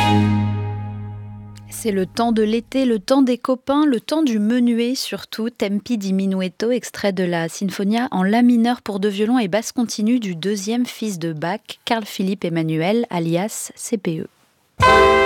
C'est le temps de l'été, le temps des copains, le temps du menuet surtout, Tempi di Minuetto, extrait de la Sinfonia en la mineur pour deux violons et basse continue du deuxième fils de Bach, Carl Philipp Emanuel, alias CPE.